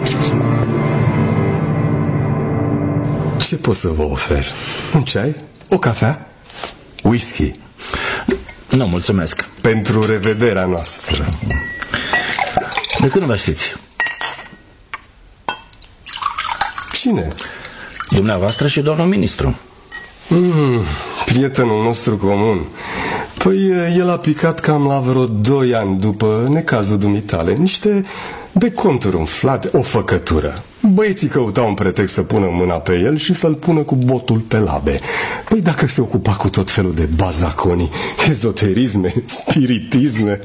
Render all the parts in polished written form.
Ce pot să vă ofer? Un ceai? O cafea? Whisky? Nu, mulțumesc. Pentru revederea noastră. De când nu vă știți? Cine? Dumneavoastră și domnul ministru. Prietenul nostru comun. Păi el a picat cam la vreo 2 ani după necazul dumitale. Niște deconturi umflate, o făcătură. Băieții căutau un pretext să pună mâna pe el și să-l pună cu botul pe labe. Păi dacă se ocupa cu tot felul de bazaconii, ezoterisme, spiritisme.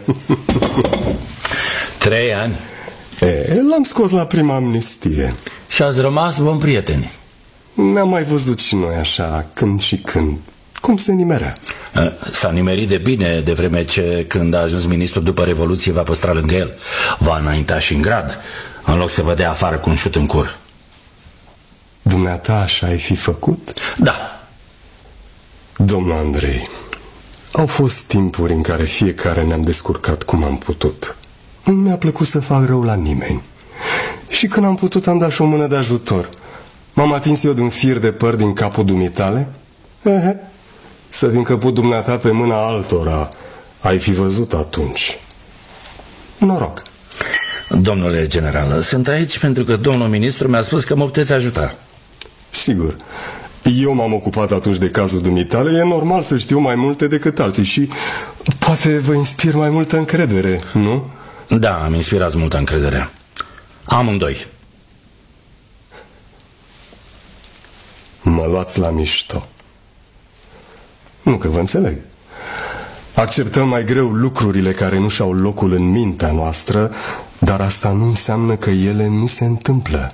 3 ani. L-am scos la prima amnistie. Și ați rămas buni prieteni. Ne-am mai văzut și noi așa, când și când. Cum se nimerea. S-a nimerit de bine, de vreme ce când a ajuns ministru după Revoluție va păstra lângă el. Va înainta și în grad, în loc să vă dea afară cu un șut în cur. Dumneata așa ai fi făcut? Da. Domnul Andrei, au fost timpuri în care fiecare ne-am descurcat cum am putut. Nu mi-a plăcut să fac rău la nimeni. Și când am putut am dat și o mână de ajutor. M-am atins eu de un fir de păr din capul dumitale? Să vin căput dumneata pe mâna altora. Ai fi văzut atunci. Noroc. Domnule general, sunt aici pentru că domnul ministru mi-a spus că mă puteți ajuta. Sigur. Eu m-am ocupat atunci de cazul dumitale. E normal să știu mai multe decât alții. Și poate vă inspir mai multă încredere, nu? Da, îmi inspirați multă încredere. Amândoi. Mă luați la mișto. Nu că vă înțeleg. Acceptăm mai greu lucrurile care nu și-au locul în mintea noastră, dar asta nu înseamnă că ele nu se întâmplă.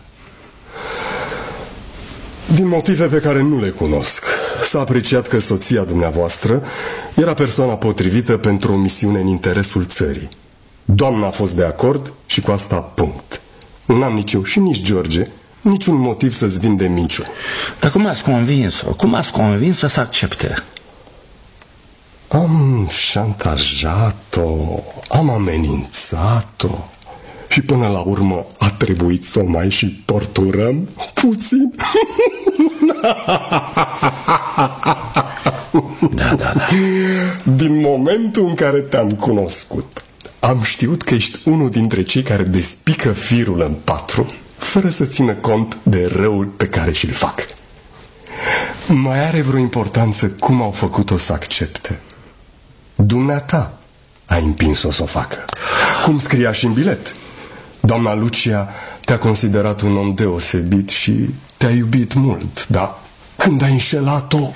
Din motive pe care nu le cunosc, s-a apreciat că soția dumneavoastră era persoana potrivită pentru o misiune în interesul țării. Doamna a fost de acord și cu asta punct. N-am nici eu și nici George niciun motiv să-ți vindem minciuni. Dar cum ați convins-o? Cum ați convins-o să accepte? Am șantajat-o, am amenințat-o și până la urmă a trebuit să o mai și torturăm puțin. Da. Din momentul în care te-am cunoscut, am știut că ești unul dintre cei care despică firul în 4 fără să țină cont de răul pe care și-l fac. Mai are vreo importanță cum au făcut-o să accepte? Dumneata ai împins-o să o facă. Cum scria și în bilet. Doamna Lucia te-a considerat un om deosebit și te-a iubit mult, dar când ai înșelat-o...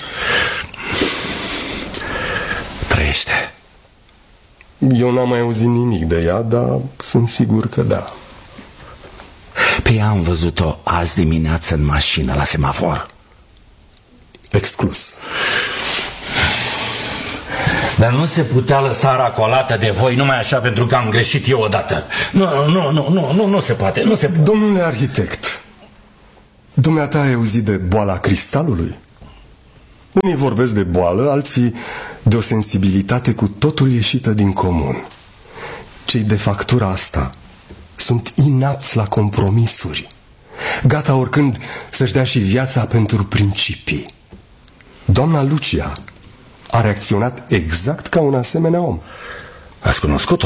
Trăiește. Eu n-am mai auzit nimic de ea, dar sunt sigur că da. Pe ea am văzut-o azi dimineață în mașină la semafor. Exclus. Dar nu se putea lăsa racolată de voi numai așa pentru că am greșit eu odată. Nu se poate, nu se poate. Domnule arhitect, dumneata ai auzit de boala cristalului? Unii vorbesc de boală, alții de o sensibilitate cu totul ieșită din comun. Cei de factura asta sunt inapți la compromisuri, gata oricând să-și dea și viața pentru principii. Doamna Lucia a reacționat exact ca un asemenea om. Ați cunoscut-o?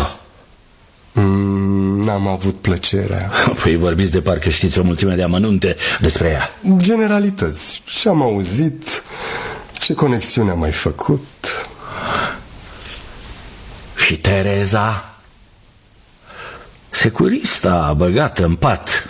N-am avut plăcerea. Păi vorbiți de parcă știți o mulțime de amănunte despre ea. Generalități. Și-am auzit, ce conexiune am mai făcut. Și Tereza? Securista băgată în pat.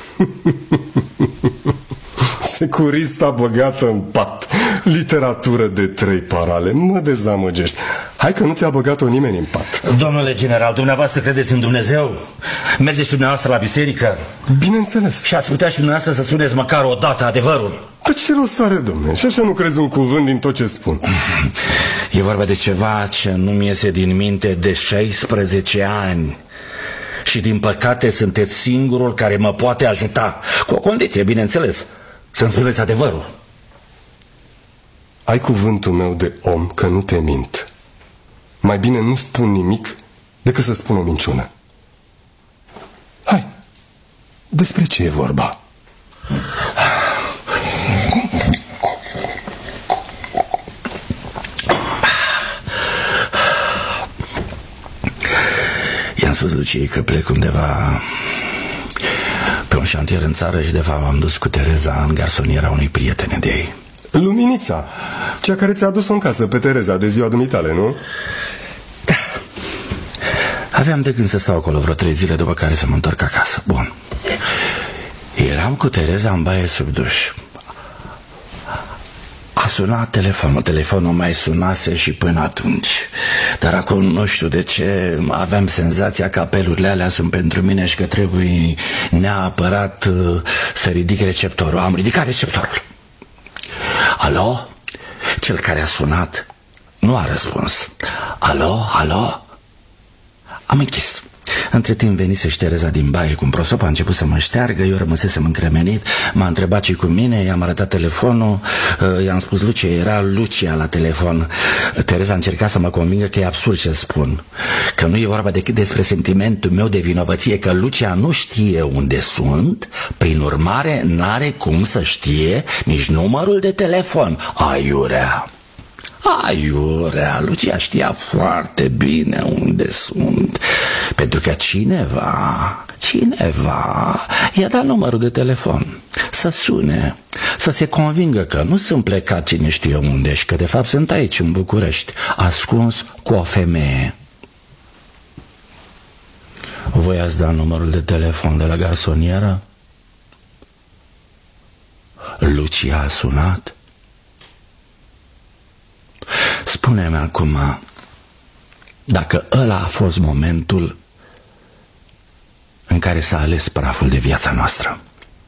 Securista băgată în pat. Literatură de 3 parale. Mă dezamăgești. Hai că nu ți-a băgat-o nimeni în pat. Domnule general, dumneavoastră credeți în Dumnezeu? Mergeți și dumneavoastră la biserică? Bineînțeles. Și ați putea și dumneavoastră să spuneți măcar o dată adevărul? Pe ce rost are, domnule? Și așa nu crezi un cuvânt din tot ce spun. E vorba de ceva ce nu-mi iese din minte de 16 ani. Și din păcate sunteți singurul care mă poate ajuta. Cu o condiție, bineînțeles. Să-mi spuneți adevărul. Ai cuvântul meu de om că nu te mint. Mai bine nu spun nimic decât să spun o minciună. Hai, Despre ce e vorba? I-am spus Luciei că plec undeva pe un șantier în țară și de fapt m-am dus cu Tereza în garsoniera unui prieten de ei. Luminița, cea care ți-a adus-o în casă pe Tereza de ziua dumitale, nu? Da. Aveam de gând să stau acolo vreo 3 zile, după care să mă întorc acasă. Bun. Eram cu Tereza în baie sub duș. A sunat telefonul mai sunase și până atunci. Dar acum nu știu de ce aveam senzația că apelurile alea sunt pentru mine și că trebuie neapărat să ridic receptorul. Am ridicat receptorul. Alo? Cel care a sunat nu a răspuns. Alo? Alo? Am închis. Între timp venise și Tereza din baie cu un prosop, a început să mă șteargă, eu rămăsesem încremenit, m-a întrebat și cu mine, i-am arătat telefonul, i-am spus Lucia, era Lucia la telefon. Tereza a încercat să mă convingă că e absurd ce spun, că nu e vorba decât despre sentimentul meu de vinovăție, că Lucia nu știe unde sunt, prin urmare n-are cum să știe nici numărul de telefon. Aiurea! Aiurea, Lucia știa foarte bine unde sunt, pentru că cineva i-a dat numărul de telefon să sune, să se convingă că nu sunt plecat cine știe unde și că de fapt sunt aici în București, ascuns cu o femeie. Voi ați dat numărul de telefon de la garsonieră? Lucia a sunat? Spune-mi acum, dacă ăla a fost momentul în care s-a ales praful de viața noastră.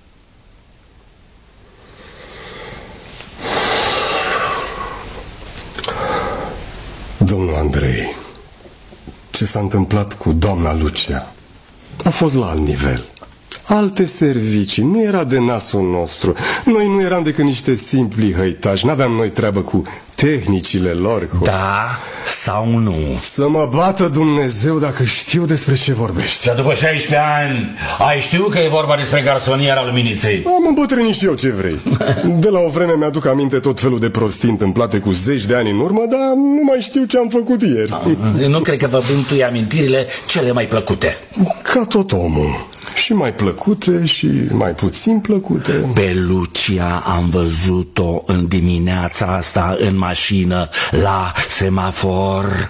Domnul Andrei, ce s-a întâmplat cu doamna Lucia a fost la alt nivel. Alte servicii, nu era de nasul nostru. Noi nu eram decât niște simpli hăitași, n-aveam noi treabă cu tehnicile lor, cu... Da sau nu? Să mă bată Dumnezeu dacă știu despre ce vorbești. Dar după 16 ani ai știut că e vorba despre garsoniera Luminiței? Am îmbătrânit și eu ce vrei. De la o vreme mi-aduc aminte tot felul de prostii întâmplate cu 10 de ani în urmă, dar nu mai știu ce am făcut ieri. Nu cred că vă bântui amintirile cele mai plăcute. Ca tot omul. Și mai plăcute și mai puțin plăcute. Pe Lucia am văzut-o în dimineața asta în mașină la semafor.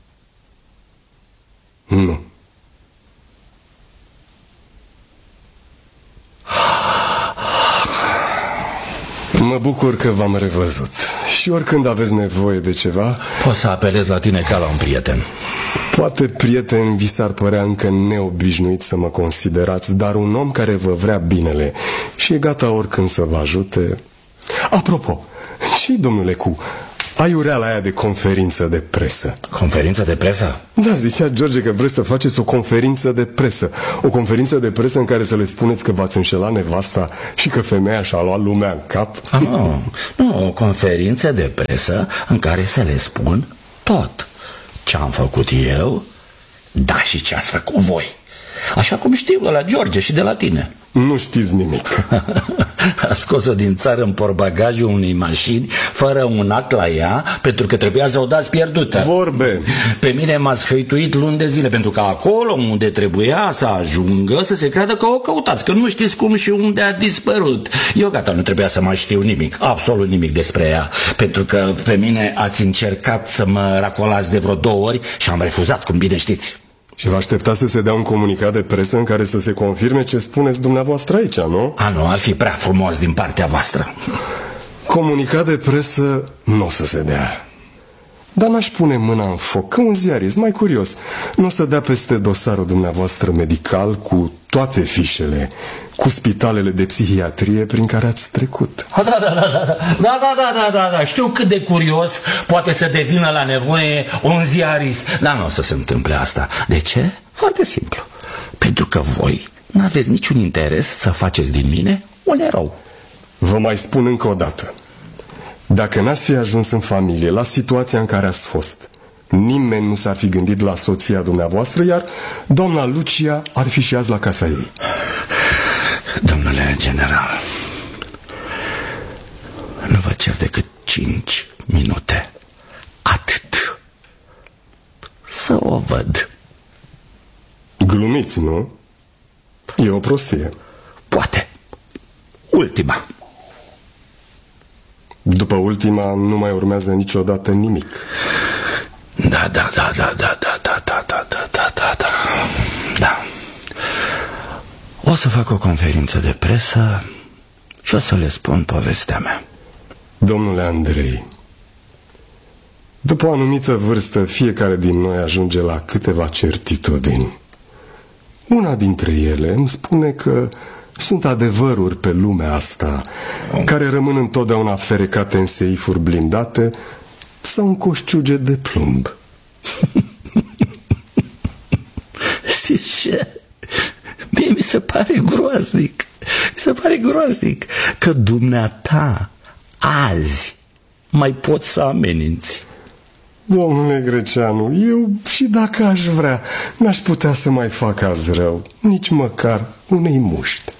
Nu. Mă bucur că v-am revăzut. Și oricând aveți nevoie de ceva... Pot să apelez la tine ca la un prieten. Poate, prieten, vi s-ar părea încă neobișnuit să mă considerați, dar un om care vă vrea binele și e gata oricând să vă ajute. Apropo, și domnule Cu, aiureala aia de conferință de presă. Conferință de presă? Da, zicea George că vreți să faceți o conferință de presă. O conferință de presă în care să le spuneți că v-ați înșelat nevasta și că femeia și-a luat lumea în cap. Nu, o conferință de presă în care să le spun tot ce am făcut eu, da, și ce ați făcut voi. Așa cum știu de la George și de la tine. Nu știți nimic. A scos-o din țară în portbagajul unei mașini fără un act la ea, pentru că trebuia să o dați pierdută. Vorbe. Pe mine m-ați hăituit luni de zile, pentru că acolo unde trebuia să ajungă să se creadă că o căutați, că nu știți cum și unde a dispărut. Eu gata, nu trebuia să mai știu nimic, absolut nimic despre ea, pentru că pe mine ați încercat să mă racolați de vreo 2 ori și am refuzat, cum bine știți. Și vă aștepta să se dea un comunicat de presă în care să se confirme ce spuneți dumneavoastră aici, nu? Nu, ar fi prea frumos din partea voastră. Comunicat de presă nu o să se dea. Dar n-aș pune mâna în foc, că un ziarist mai curios nu o să dea peste dosarul dumneavoastră medical cu toate fișele, cu spitalele de psihiatrie prin care ați trecut. Da, știu cât de curios poate să devină la nevoie un ziarist. Dar nu o să se întâmple asta. De ce? Foarte simplu. Pentru că voi n-aveți niciun interes să faceți din mine un erou. Vă mai spun încă o dată. Dacă n-ați fi ajuns în familie la situația în care ați fost, nimeni nu s-ar fi gândit la soția dumneavoastră, iar doamna Lucia ar fi și azi la casa ei. Domnule general, nu vă cer decât 5 minute. Atât. Să o văd. Glumiți, nu? E o prostie. Poate. Ultima. După ultima nu mai urmează niciodată nimic. Da. O să fac o conferință de presă și o să le spun povestea mea. Domnule Andrei, după o anumită vârstă, fiecare din noi ajunge la câteva certitudini. Una dintre ele îmi spune că sunt adevăruri pe lumea asta care rămân întotdeauna ferecate în seifuri blindate sau în coșciuge de plumb. Știi ce? Mie mi se pare groaznic. Mi se pare groaznic că dumneata azi mai poți să ameninți. Domnule Greceanu, eu și dacă aș vrea, n-aș putea să mai fac azi rău, nici măcar unei muște.